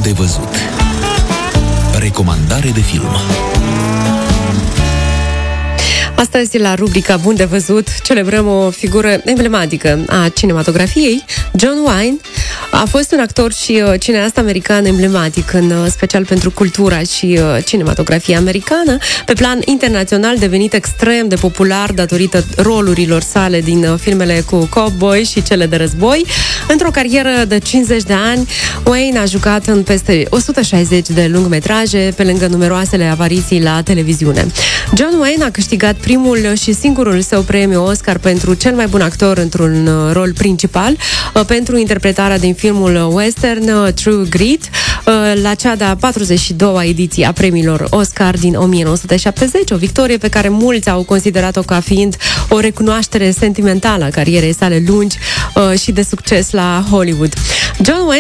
de văzut. Recomandare de film. Astăzi, la rubrica Bun de văzut, celebrăm o figură emblematică a cinematografiei. John Wayne a fost un actor și cineast american emblematic, în special pentru cultura și cinematografia americană. Pe plan internațional, devenit extrem de popular datorită rolurilor sale din filmele cu cowboy și cele de război. Într-o carieră de 50 de ani, Wayne a jucat în peste 160 de lungmetraje, pe lângă numeroasele apariții la televiziune. John Wayne a câștigat primul și singurul său premiu Oscar pentru cel mai bun actor într-un rol principal, pentru interpretarea din filmul western True Grit, la cea de-a 42-a ediție a premiilor Oscar din 1970, o victorie pe care mulți au considerat-o ca fiind o recunoaștere sentimentală a carierei sale lungi și de succes la Hollywood. John Wayne